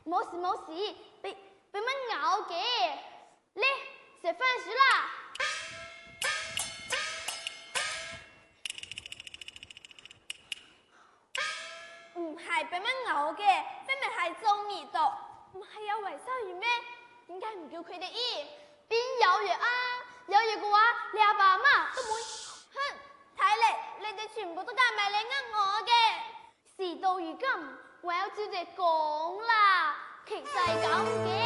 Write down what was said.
冇事，俾乜咬嘅？嚟食飯時啦！唔係俾乜咬嘅，分明係做味道。唔係有維修員咩？點解唔叫佢哋醫？邊有藥啊？有藥嘅話，你阿爸阿媽都唔會。哼！睇嚟你哋全部都加埋嚟呃我嘅。事到如今，唯有照直講啦。其實係咁嘅。